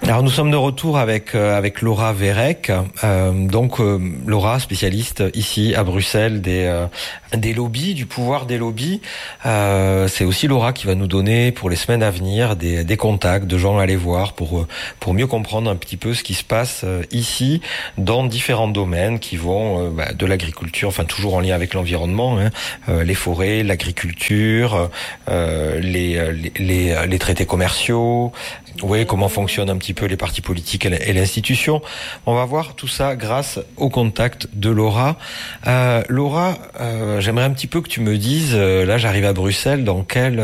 Alors nous sommes de retour avec Laura Verreck, Laura, spécialiste ici à Bruxelles des lobbies, du pouvoir des lobbies. C'est aussi Laura qui va nous donner pour les semaines à venir des contacts de gens à aller voir pour mieux comprendre un petit peu ce qui se passe ici dans différents domaines qui vont de l'agriculture, enfin toujours en lien avec l'environnement, les forêts, l'agriculture, les traités commerciaux. Oui, comment fonctionnent un petit peu les partis politiques et l'institution. On va voir tout ça grâce au contact de Laura. Laura, j'aimerais un petit peu que tu me dises, là j'arrive à Bruxelles, dans quelle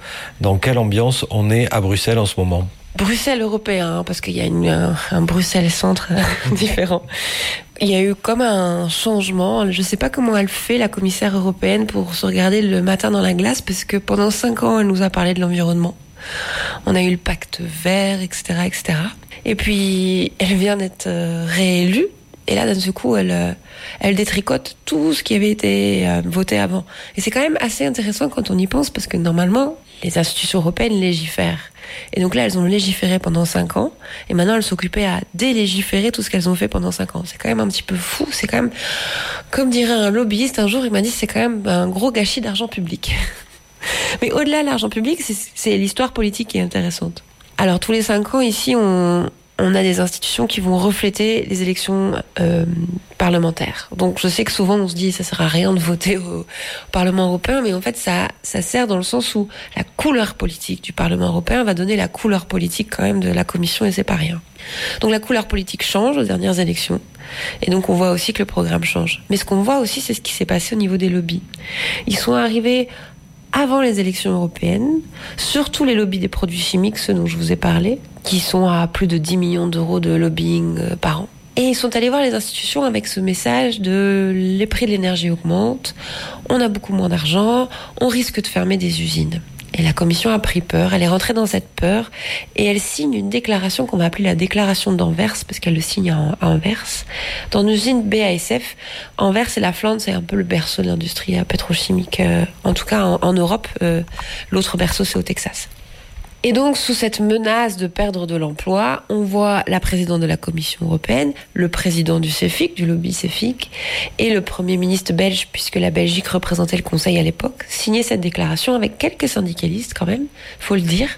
ambiance on est à Bruxelles en ce moment? Bruxelles européen, parce qu'il y a un Bruxelles-centre différent. Il y a eu comme un changement. Je ne sais pas comment elle fait, la commissaire européenne, pour se regarder le matin dans la glace, parce que pendant 5 ans, elle nous a parlé de l'environnement. On a eu le pacte vert, etc., etc. Et puis, elle vient d'être réélue. Et là, d'un seul coup, elle détricote tout ce qui avait été voté avant. Et c'est quand même assez intéressant quand on y pense, parce que normalement, les institutions européennes légifèrent. Et donc là, elles ont légiféré pendant 5 ans. Et maintenant, elles s'occupaient à délégiférer tout ce qu'elles ont fait pendant 5 ans. C'est quand même un petit peu fou. C'est quand même, comme dirait un lobbyiste, un jour, il m'a dit, c'est quand même un gros gâchis d'argent public. Mais au-delà de l'argent public, c'est l'histoire politique qui est intéressante. Alors, tous les 5 ans, ici, on a des institutions qui vont refléter les élections parlementaires. Donc, je sais que souvent, on se dit, ça sert à rien de voter au Parlement européen, mais en fait, ça sert dans le sens où la couleur politique du Parlement européen va donner la couleur politique quand même de la Commission, et c'est pas rien. Donc, la couleur politique change aux dernières élections. Et donc, on voit aussi que le programme change. Mais ce qu'on voit aussi, c'est ce qui s'est passé au niveau des lobbies. Ils sont arrivés avant les élections européennes, surtout les lobbies des produits chimiques, ceux dont je vous ai parlé, qui sont à plus de 10 millions d'euros de lobbying par an. Et ils sont allés voir les institutions avec ce message de les prix de l'énergie augmentent, on a beaucoup moins d'argent, on risque de fermer des usines. Et la Commission a pris peur, elle est rentrée dans cette peur et elle signe une déclaration qu'on va appeler la déclaration d'Anvers, parce qu'elle le signe à Anvers, dans une usine BASF. Anvers et la Flandre, c'est un peu le berceau de l'industrie pétrochimique, en tout cas en Europe. L'autre berceau, c'est au Texas. Et donc, sous cette menace de perdre de l'emploi, on voit la présidente de la Commission européenne, le président du CEFIC, du lobby CEFIC, et le Premier ministre belge, puisque la Belgique représentait le Conseil à l'époque, signer cette déclaration avec quelques syndicalistes quand même, faut le dire.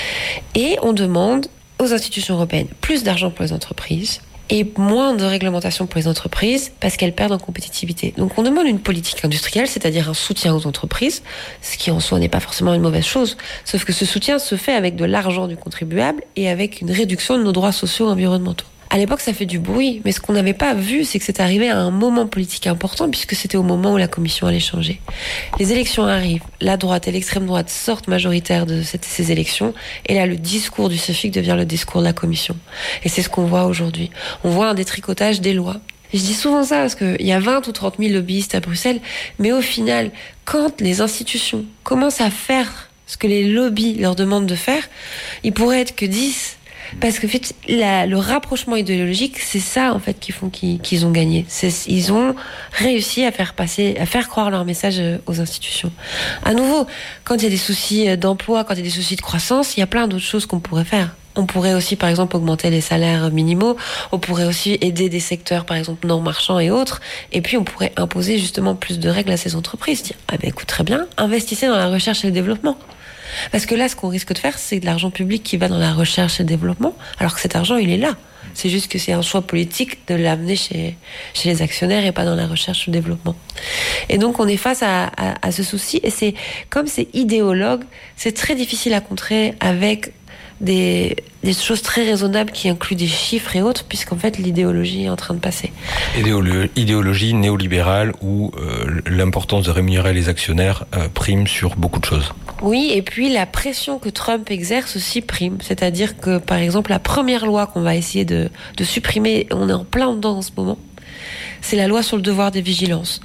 Et on demande aux institutions européennes plus d'argent pour les entreprises, et moins de réglementation pour les entreprises parce qu'elles perdent en compétitivité. Donc on demande une politique industrielle, c'est-à-dire un soutien aux entreprises, ce qui en soi n'est pas forcément une mauvaise chose, sauf que ce soutien se fait avec de l'argent du contribuable et avec une réduction de nos droits sociaux et environnementaux. À l'époque, ça fait du bruit, mais ce qu'on n'avait pas vu, c'est que c'est arrivé à un moment politique important, puisque c'était au moment où la Commission allait changer. Les élections arrivent, la droite et l'extrême droite sortent majoritaires de ces élections, et là, le discours du CEFIC devient le discours de la Commission. Et c'est ce qu'on voit aujourd'hui. On voit un détricotage des lois. Et je dis souvent ça parce qu'il y a 20 ou 30 000 lobbyistes à Bruxelles, mais au final, quand les institutions commencent à faire ce que les lobbies leur demandent de faire, il pourrait être que 10. Parce que en fait, le rapprochement idéologique, c'est ça en fait qui font qu'ils ont gagné. Ils ont réussi à faire croire leur message aux institutions. À nouveau, quand il y a des soucis d'emploi, quand il y a des soucis de croissance, il y a plein d'autres choses qu'on pourrait faire. On pourrait aussi, par exemple, augmenter les salaires minimaux. On pourrait aussi aider des secteurs, par exemple, non marchands et autres. Et puis, on pourrait imposer justement plus de règles à ces entreprises. Dire, écoute, très bien, investissez dans la recherche et le développement. Parce que là, ce qu'on risque de faire, c'est de l'argent public qui va dans la recherche et le développement, alors que cet argent, il est là. C'est juste que c'est un choix politique de l'amener chez les actionnaires et pas dans la recherche et le développement. Et donc, on est face à ce souci. Et comme c'est idéologue, c'est très difficile à contrer avec des choses très raisonnables qui incluent des chiffres et autres, puisqu'en fait l'idéologie est en train de passer. Idéologie néolibérale où l'importance de rémunérer les actionnaires prime sur beaucoup de choses. Oui, et puis la pression que Trump exerce aussi prime. C'est-à-dire que, par exemple, la première loi qu'on va essayer de supprimer, on est en plein dedans en ce moment, c'est la loi sur le devoir de vigilance.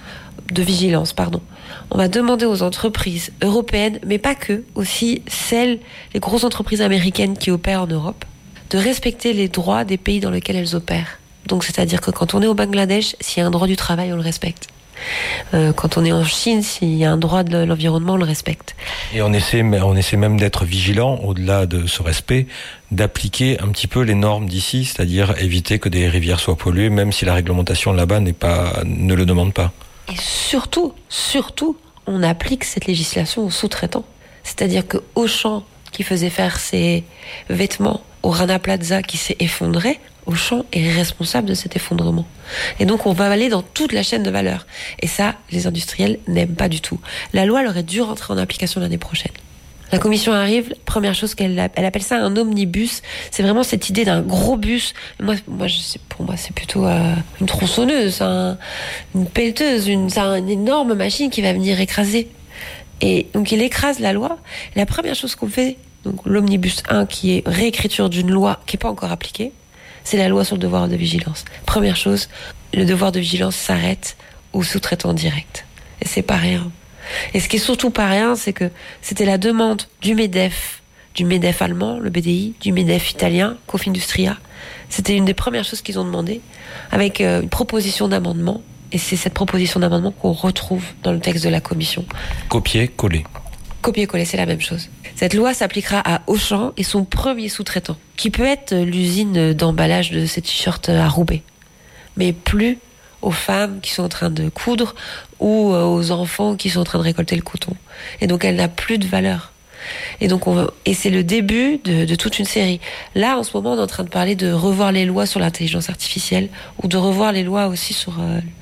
On va demander aux entreprises européennes, mais pas que, aussi les grosses entreprises américaines qui opèrent en Europe, de respecter les droits des pays dans lesquels elles opèrent. Donc, c'est-à-dire que quand on est au Bangladesh, s'il y a un droit du travail, on le respecte. Quand on est en Chine, s'il y a un droit de l'environnement, on le respecte. Et on essaie même d'être vigilant, au-delà de ce respect, d'appliquer un petit peu les normes d'ici, c'est-à-dire éviter que des rivières soient polluées, même si la réglementation là-bas ne le demande pas. Et surtout, on applique cette législation aux sous-traitants. C'est-à-dire que Auchan, qui faisait faire ses vêtements au Rana Plaza, qui s'est effondré, Auchan est responsable de cet effondrement. Et donc on va aller dans toute la chaîne de valeur. Et ça, les industriels n'aiment pas du tout. La loi, elle aurait dû rentrer en application l'année prochaine. La commission arrive, première chose elle appelle ça un omnibus. C'est vraiment cette idée d'un gros bus. Pour moi, c'est plutôt une tronçonneuse, une pelleteuse, une énorme machine qui va venir écraser. Et donc il écrase la loi. La première chose qu'on fait, donc l'omnibus 1, qui est réécriture d'une loi qui n'est pas encore appliquée, c'est la loi sur le devoir de vigilance. Première chose, le devoir de vigilance s'arrête aux sous-traitants directs. Et c'est pas rien. Et ce qui est surtout pas rien, c'est que c'était la demande du MEDEF allemand, le BDI, du MEDEF italien, Confindustria. C'était une des premières choses qu'ils ont demandé, avec une proposition d'amendement. Et c'est cette proposition d'amendement qu'on retrouve dans le texte de la commission. Copier-coller. Copier-coller, c'est la même chose. Cette loi s'appliquera à Auchan et son premier sous-traitant, qui peut être l'usine d'emballage de ces t-shirts à Roubaix. Mais plus aux femmes qui sont en train de coudre ou aux enfants qui sont en train de récolter le coton. Et donc elle n'a plus de valeur. Et c'est le début de toute une série. Là, en ce moment, on est en train de parler de revoir les lois sur l'intelligence artificielle ou de revoir les lois aussi sur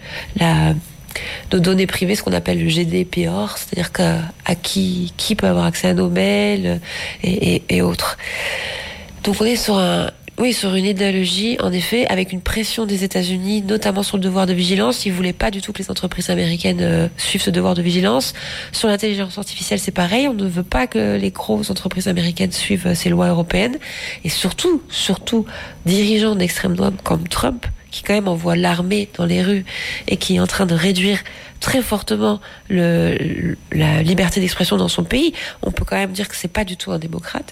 nos données privées, ce qu'on appelle le GDPR, c'est-à-dire à qui peut avoir accès à nos mails et autres. Donc on est sur une idéologie, en effet, avec une pression des États-Unis, notamment sur le devoir de vigilance. Ils voulaient pas du tout que les entreprises américaines suivent ce devoir de vigilance. Sur l'intelligence artificielle, c'est pareil. On ne veut pas que les grosses entreprises américaines suivent ces lois européennes. Et surtout, dirigeants d'extrême droite comme Trump, qui quand même envoie l'armée dans les rues et qui est en train de réduire très fortement la liberté d'expression dans son pays. On peut quand même dire que c'est pas du tout un démocrate.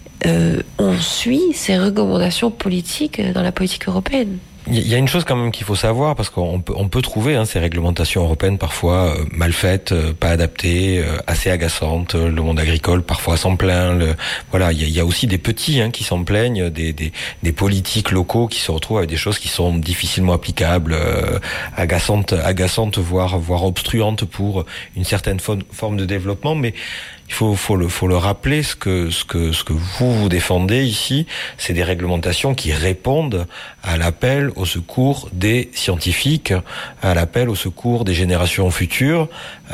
On suit ces recommandations politiques dans la politique européenne. Il y a une chose quand même qu'il faut savoir, parce qu'on peut trouver ces réglementations européennes parfois mal faites, pas adaptées, assez agaçantes. Le monde agricole parfois s'en plaint. Voilà, il y a aussi des petits qui s'en plaignent, des politiques locaux qui se retrouvent avec des choses qui sont difficilement applicables, agaçantes, voire obstruantes pour une certaine forme de développement. Mais il faut le rappeler, ce que vous défendez ici, c'est des réglementations qui répondent à l'appel au secours des scientifiques, à l'appel au secours des générations futures,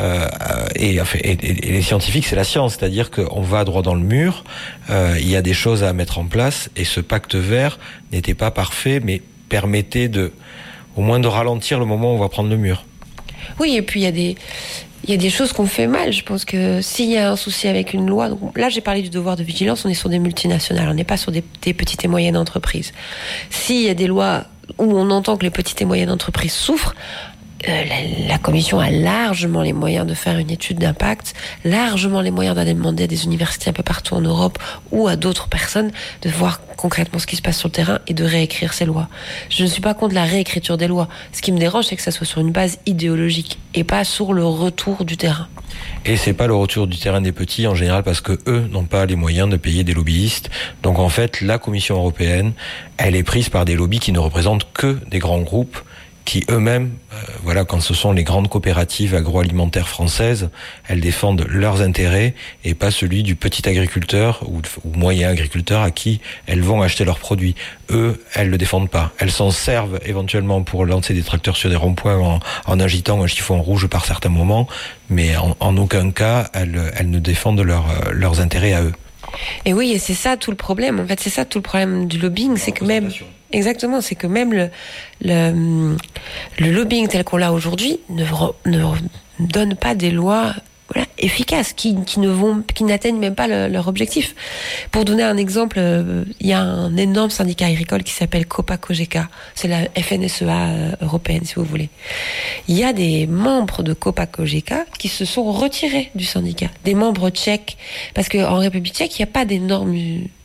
et les scientifiques, c'est la science, c'est-à-dire qu'on va droit dans le mur, il y a des choses à mettre en place, et ce pacte vert n'était pas parfait, mais permettait au moins de ralentir le moment où on va prendre le mur. Oui, et puis il y a des choses qu'on fait mal. Je pense que s'il y a un souci avec une loi, donc là j'ai parlé du devoir de vigilance, on est sur des multinationales, on n'est pas sur des petites et moyennes entreprises. S'il y a des lois où on entend que les petites et moyennes entreprises souffrent, la Commission a largement les moyens de faire une étude d'impact, largement les moyens d'aller demander à des universités un peu partout en Europe ou à d'autres personnes de voir concrètement ce qui se passe sur le terrain et de réécrire ces lois. Je ne suis pas contre la réécriture des lois. Ce qui me dérange, c'est que ça soit sur une base idéologique et pas sur le retour du terrain. Et c'est pas le retour du terrain des petits en général parce que eux n'ont pas les moyens de payer des lobbyistes. Donc en fait, la Commission européenne, elle est prise par des lobbies qui ne représentent que des grands groupes qui eux-mêmes, quand ce sont les grandes coopératives agroalimentaires françaises, elles défendent leurs intérêts et pas celui du petit agriculteur ou moyen agriculteur à qui elles vont acheter leurs produits. Eux, elles le défendent pas. Elles s'en servent éventuellement pour lancer des tracteurs sur des ronds-points en agitant un chiffon rouge par certains moments, mais en aucun cas, elles ne défendent leurs intérêts à eux. Et oui, et c'est ça tout le problème. En fait, c'est ça tout le problème du lobbying, c'est que même... Exactement, c'est que même le lobbying tel qu'on l'a aujourd'hui ne donne pas des lois efficaces, qui n'atteignent même pas leur objectif. Pour donner un exemple, il y a un énorme syndicat agricole qui s'appelle Copa-Cogeca, c'est la FNSEA européenne si vous voulez. Il y a des membres de Copa-Cogeca qui se sont retirés du syndicat, des membres tchèques, parce qu'en République tchèque, il n'y a pas des normes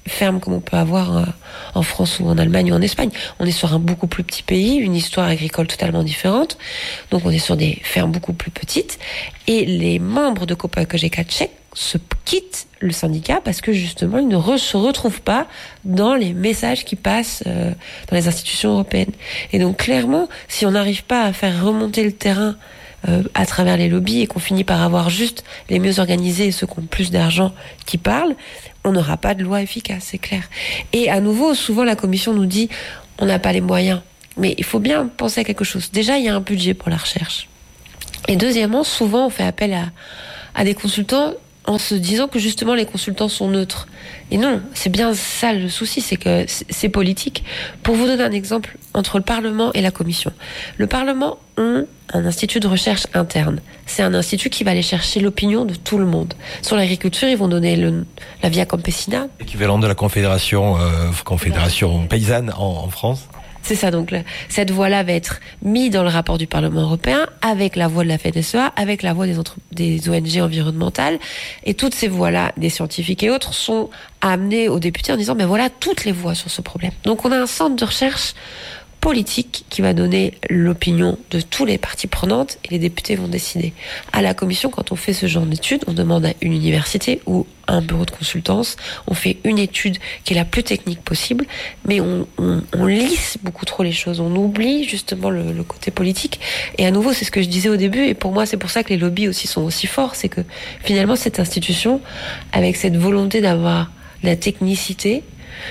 fermes comme on peut avoir en France ou en Allemagne ou en Espagne. On est sur un beaucoup plus petit pays, une histoire agricole totalement différente. Donc on est sur des fermes beaucoup plus petites. Et les membres de Kopa Kožeka Czech se quittent le syndicat parce que justement ils ne se retrouvent pas dans les messages qui passent dans les institutions européennes. Et donc clairement, si on n'arrive pas à faire remonter le terrain à travers les lobbies et qu'on finit par avoir juste les mieux organisés et ceux qui ont plus d'argent qui parlent, on n'aura pas de loi efficace, c'est clair. Et à nouveau, souvent la Commission nous dit on n'a pas les moyens. Mais il faut bien penser à quelque chose. Déjà, il y a un budget pour la recherche. Et deuxièmement, souvent on fait appel à des consultants en se disant que justement les consultants sont neutres. Et non, c'est bien ça le souci, c'est que c'est politique. Pour vous donner un exemple, entre le Parlement et la Commission. Le Parlement a un institut de recherche interne. C'est un institut qui va aller chercher l'opinion de tout le monde. Sur l'agriculture, ils vont donner la Via Campesina. Équivalent de la confédération paysanne en France. C'est ça, donc cette voix-là va être mise dans le rapport du Parlement européen avec la voix de la FNSEA, avec la voix des ONG environnementales. Et toutes ces voix-là, des scientifiques et autres, sont amenées aux députés en disant « mais voilà toutes les voix sur ce problème ». Donc on a un centre de recherche politique qui va donner l'opinion de tous les parties prenantes et les députés vont décider. À la Commission, quand on fait ce genre d'études, on demande à une université ou un bureau de consultance, on fait une étude qui est la plus technique possible, mais on lisse beaucoup trop les choses, on oublie justement le côté politique. Et à nouveau, c'est ce que je disais au début, et pour moi, c'est pour ça que les lobbies aussi sont aussi forts, c'est que finalement, cette institution, avec cette volonté d'avoir la technicité,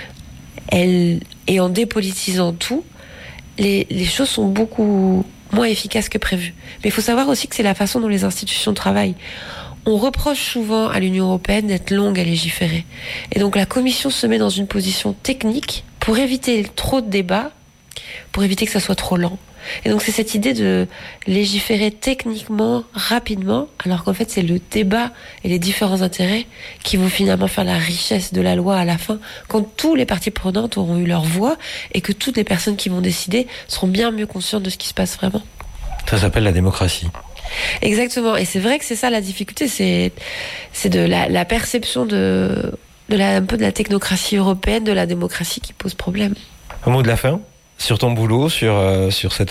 et en dépolitisant tout, les choses sont beaucoup moins efficaces que prévu. Mais il faut savoir aussi que c'est la façon dont les institutions travaillent. On reproche souvent à l'Union européenne d'être longue à légiférer. Et donc la Commission se met dans une position technique pour éviter trop de débats, pour éviter que ça soit trop lent. Et donc c'est cette idée de légiférer techniquement, rapidement, alors qu'en fait c'est le débat et les différents intérêts qui vont finalement faire la richesse de la loi à la fin, quand tous les parties prenantes auront eu leur voix et que toutes les personnes qui vont décider seront bien mieux conscientes de ce qui se passe vraiment. Ça s'appelle la démocratie. Exactement, et c'est vrai que c'est ça la difficulté, c'est de la perception un peu de la technocratie européenne, de la démocratie qui pose problème. Un mot de la fin ? Sur ton boulot, sur cette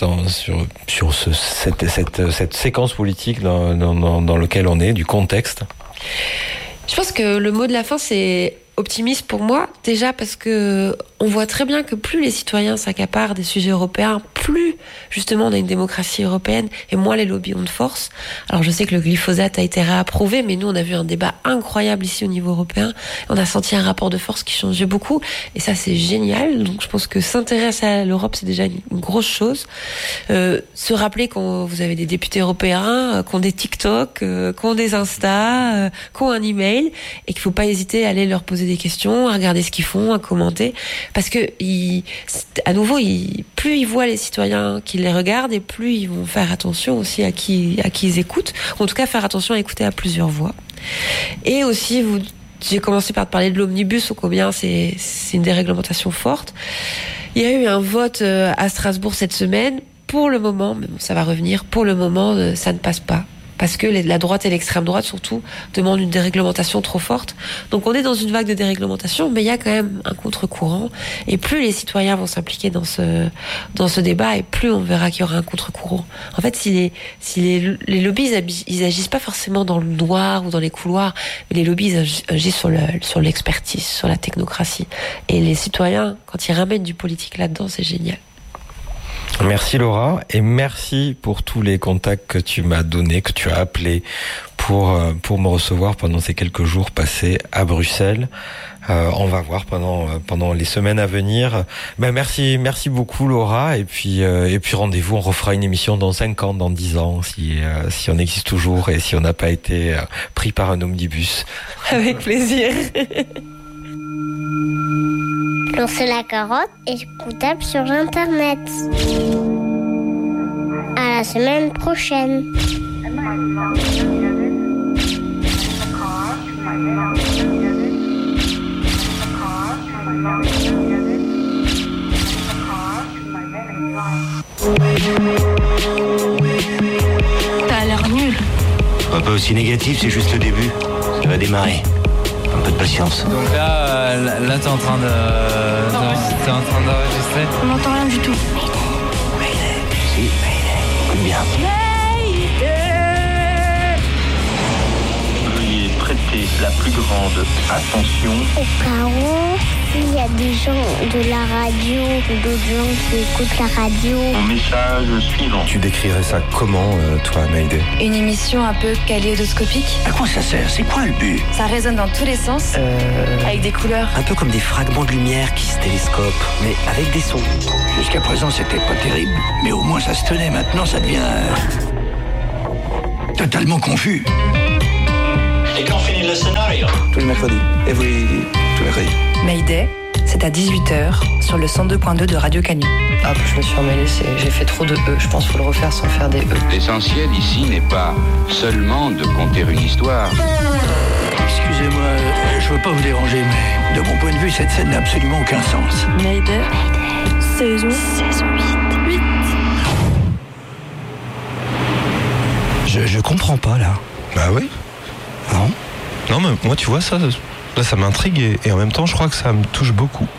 séquence politique dans laquelle on est, du contexte. Je pense que le mot de la fin, c'est optimiste pour moi. Déjà parce que on voit très bien que plus les citoyens s'accaparent des sujets européens, plus justement on a une démocratie européenne et moins les lobbies ont de force. Alors je sais que le glyphosate a été réapprouvé, mais nous on a vu un débat incroyable ici au niveau européen. On a senti un rapport de force qui changeait beaucoup et ça c'est génial. Donc je pense que s'intéresser à l'Europe c'est déjà une grosse chose. Se rappeler quand vous avez des députés européens, qui ont des TikTok, qui ont des Insta, qui ont un email et qu'il faut pas hésiter à aller leur poser des questions, à regarder ce qu'ils font, à commenter. Parce que, à nouveau, plus ils voient les citoyens qui les regardent et plus ils vont faire attention aussi à qui ils écoutent. Ou en tout cas, faire attention à écouter à plusieurs voix. Et aussi, j'ai commencé par te parler de l'omnibus, ou combien c'est une déréglementation forte. Il y a eu un vote à Strasbourg cette semaine. Pour le moment, mais bon, ça va revenir, pour le moment, ça ne passe pas. Parce que la droite et l'extrême droite, surtout, demandent une déréglementation trop forte. Donc on est dans une vague de déréglementation, mais il y a quand même un contre-courant. Et plus les citoyens vont s'impliquer dans ce débat, et plus on verra qu'il y aura un contre-courant. En fait, si les lobbies, ils agissent pas forcément dans le noir ou dans les couloirs, mais les lobbies ils agissent sur l'expertise, sur la technocratie. Et les citoyens, quand ils ramènent du politique là-dedans, c'est génial. Merci Laura et merci pour tous les contacts que tu m'as donnés, que tu as appelés pour me recevoir pendant ces quelques jours passés à Bruxelles. On va voir pendant les semaines à venir. Merci beaucoup Laura et puis rendez-vous, on refera une émission dans 5 ans, dans 10 ans si on existe toujours et si on n'a pas été pris par un omnibus. Avec plaisir. Lancer la carotte est écoutable sur Internet. À la semaine prochaine. T'as l'air nul. Pas aussi négatif, c'est juste le début. Ça va démarrer. Un peu de patience. Donc là t'es en train d'enregistrer. On n'entend rien du tout. Si, écoute bien. Veuillez prêter la plus grande attention. Au cas où, s'il y a des gens de la radio ou d'autres gens qui écoutent la radio. Au message suivant. Tu décrirais ça comment, toi, Mayday? Une émission un peu kaléidoscopique. À quoi ça sert? C'est quoi le but? Ça résonne dans tous les sens, avec des couleurs. Un peu comme des fragments de lumière qui se télescopent, mais avec des sons. Jusqu'à présent, c'était pas terrible, mais au moins ça se tenait. Maintenant, ça devient totalement confus. Et quand finit le scénario? Tous les mercredis. Tous les mercredis. Mayday, c'est à 18h sur le 102.2 de Radio Canu. Ah, je me suis emmêlée, j'ai fait trop de E. Je pense qu'il faut le refaire sans faire des E. L'essentiel ici n'est pas seulement de conter une histoire. Excusez-moi, je veux pas vous déranger, mais de mon point de vue, cette scène n'a absolument aucun sens. Mayday, saison 8. Je comprends pas, là. Bah oui. Non? Non, mais moi, tu vois, ça m'intrigue et en même temps, je crois que ça me touche beaucoup.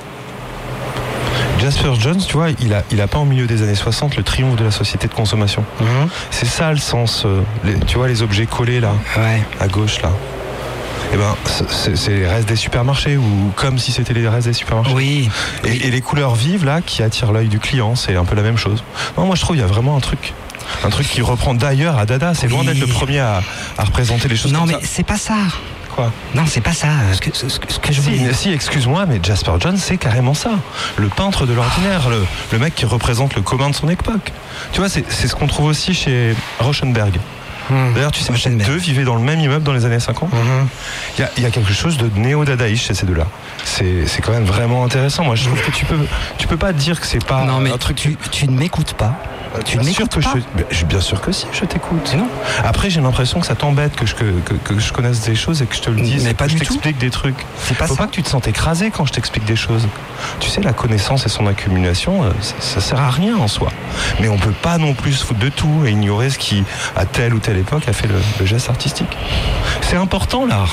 Jasper Johns, tu vois, il a pas au milieu des années 60 le triomphe de la société de consommation. C'est ça le sens, tu vois, les objets collés là, à gauche là. Eh ben, c'est les restes des supermarchés, ou comme si c'était les restes des supermarchés. Oui. Et les couleurs vives là qui attirent l'œil du client, c'est un peu la même chose. Non, moi je trouve il y a vraiment un truc qui reprend d'ailleurs à Dada. C'est loin d'être le premier à représenter les choses comme ça. Non, mais c'est pas ça. Quoi? Non, c'est pas ça. Ce que je voulais... Si, excuse-moi, mais Jasper Johns, c'est carrément ça. Le peintre de l'ordinaire, le mec qui représente le commun de son époque. Tu vois, c'est ce qu'on trouve aussi chez Rauschenberg. D'ailleurs, tu sais que les deux vivaient dans le même immeuble dans les années 50. Il y a quelque chose de néo-dadaïste chez ces deux-là. C'est quand même vraiment intéressant. Moi, je trouve que tu peux pas dire que c'est pas un truc... Tu ne m'écoutes pas. Tu ne m'écoutes pas. Bien sûr que si, je t'écoute. Non. Après, j'ai l'impression que ça t'embête que je connaisse des choses et que je te le dise. Mais pas que du je t'explique des trucs. C'est pas Faut ça. pas que tu te sentes écrasé quand je t'explique des choses. Tu sais, la connaissance et son accumulation, ça sert à rien en soi. Mais on peut pas non plus se foutre de tout et ignorer ce qui, à telle ou telle époque, a fait le geste artistique. C'est important, l'art.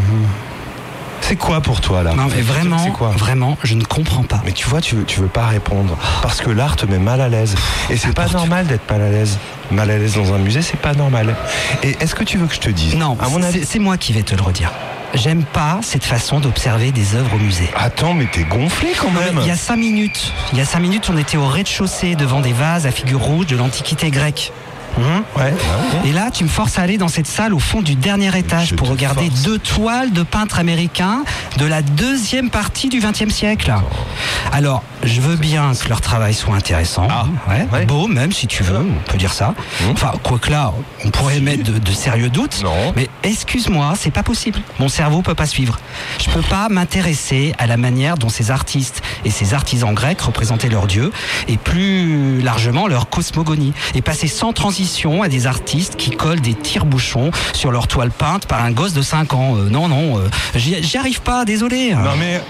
C'est quoi pour toi, là? Non, mais vraiment, je ne comprends pas. Mais tu vois, tu veux pas répondre. Parce que l'art te met mal à l'aise. Et c'est pas normal d'être mal à l'aise. Mal à l'aise dans un musée, c'est pas normal. Et est-ce que tu veux que je te dise? Non, à mon avis, c'est moi qui vais te le redire. J'aime pas cette façon d'observer des œuvres au musée. Attends, mais t'es gonflé quand même. Il y a 5 minutes, on était au rez-de-chaussée devant des vases à figures rouges de l'Antiquité grecque. Ouais. Et là, tu me forces à aller dans cette salle au fond du dernier étage pour regarder 2 toiles de peintres américains de la deuxième partie du XXe siècle. Alors, je veux bien que leur travail soit intéressant. Beau, même si tu veux, on peut dire ça. Enfin, quoique là, on pourrait mettre de sérieux doutes. Non. Mais excuse-moi, c'est pas possible. Mon cerveau peut pas suivre. Je peux pas m'intéresser à la manière dont ces artistes et ces artisans grecs représentaient leurs dieux et plus largement leur cosmogonie. Et passer sans transition à des artistes qui collent des tire-bouchons sur leur toile peinte par un gosse de 5 ans. J'y arrive pas, désolé. Non mais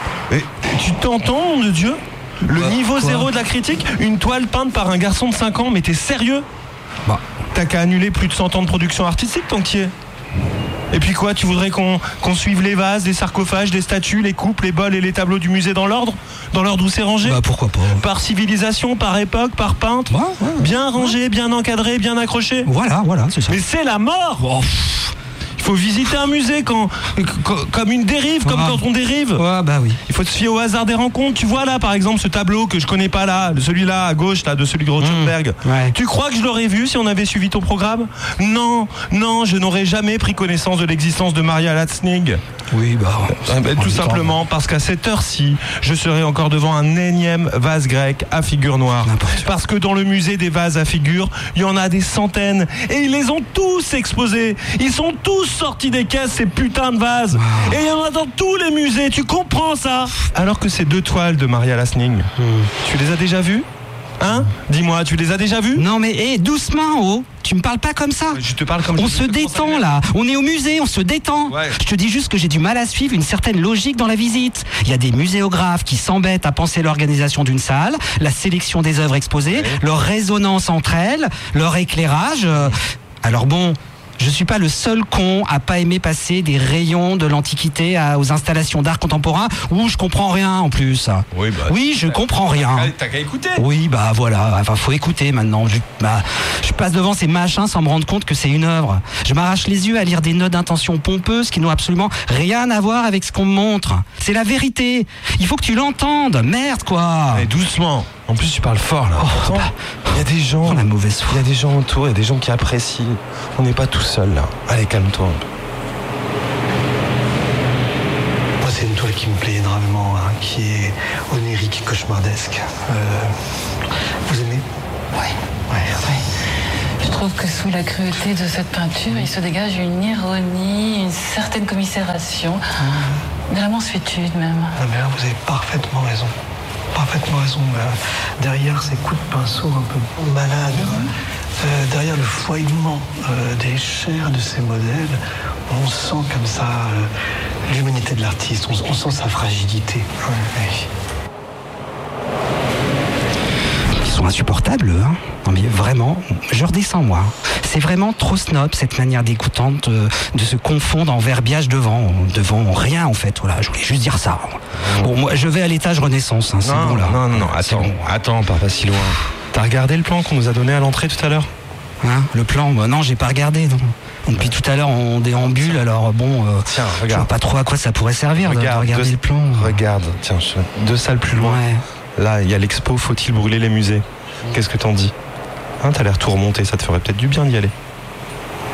tu t'entends, nom de Dieu? Le niveau zéro de la critique? Une toile peinte par un garçon de 5 ans, mais t'es sérieux? T'as qu'à annuler plus de 100 ans de production artistique tant que t'y es. Et puis quoi, tu voudrais qu'on suive les vases, les sarcophages, les statues, les coupes, les bols et les tableaux du musée dans l'ordre où c'est rangé? Pourquoi pas? Par civilisation, par époque, par peintre? Bien rangé, bien encadré, bien accroché? Voilà, c'est ça. Mais c'est la mort! Il faut visiter un musée comme une dérive, comme quand on dérive. Oui. Il faut se fier au hasard des rencontres. Tu vois là, par exemple, ce tableau que je connais pas là, celui-là à gauche, là, de celui de Rauschenberg. Tu crois que je l'aurais vu si on avait suivi ton programme? Non, je n'aurais jamais pris connaissance de l'existence de Maria Latznig. Oui, tout simplement parce qu'à cette heure-ci, je serai encore devant un énième vase grec à figure noire. Parce que dans le musée des vases à figures, il y en a des centaines et ils les ont tous exposés. Ils sont tous sortis des caisses, ces putains de vases. Et il y en a dans tous les musées, tu comprends ça? Alors que ces 2 toiles de Maria Latznig, tu les as déjà vues? Hein? Dis-moi, tu les as déjà vus? Non mais doucement, tu me parles pas comme ça. Je te parle comme on se détend là, on est au musée, on se détend. Je te dis juste que j'ai du mal à suivre une certaine logique dans la visite. Il y a des muséographes qui s'embêtent à penser l'organisation d'une salle, la sélection des œuvres exposées, leur résonance entre elles, leur éclairage. Alors bon, Je suis pas le seul con à pas aimer passer des rayons de l'Antiquité aux installations d'art contemporain où je comprends rien en plus. Oui, je comprends rien. T'as qu'à écouter. Oui, bah voilà, enfin faut écouter maintenant. Je passe devant ces machins sans me rendre compte que c'est une œuvre. Je m'arrache les yeux à lire des notes d'intention pompeuses qui n'ont absolument rien à voir avec ce qu'on me montre. C'est la vérité. Il faut que tu l'entendes. Merde quoi. Et doucement. En plus, tu parles fort là. Il y a des gens. La mauvaise foi. Il y a des gens autour, il y a des gens qui apprécient. On n'est pas tout seul là. Allez, calme-toi un peu. Moi, c'est une toile qui me plaît énormément, hein, qui est onirique, cauchemardesque. Vous aimez ? Oui. Je trouve que sous la cruauté de cette peinture, il se dégage une ironie, une certaine commisération, de la mansuétude même. Ah, mais là, vous avez parfaitement raison. Derrière ces coups de pinceau un peu malades, derrière le foilement des chairs de ces modèles, on sent comme ça l'humanité de l'artiste, on sent sa fragilité. Ils sont insupportables, hein. Non mais vraiment, je redescends moi. C'est vraiment trop snob cette manière dégoûtante de se confondre en verbiage devant rien en fait. Voilà, je voulais juste dire ça. Bon, moi je vais à l'étage Renaissance, hein, c'est bon là. Non, attends, pars pas si loin. T'as regardé le plan qu'on nous a donné à l'entrée tout à l'heure ? Hein, le plan, non, j'ai pas regardé. Non. Depuis tout à l'heure on déambule, alors bon, tiens, regarde. Je vois pas trop à quoi ça pourrait servir de regarder le plan. Regarde, tiens, 2 salles plus loin. Ouais. Là, il y a l'expo Faut-il brûler les musées ? Qu'est-ce que t'en dis ? T'as l'air tout remonté, ça te ferait peut-être du bien d'y aller.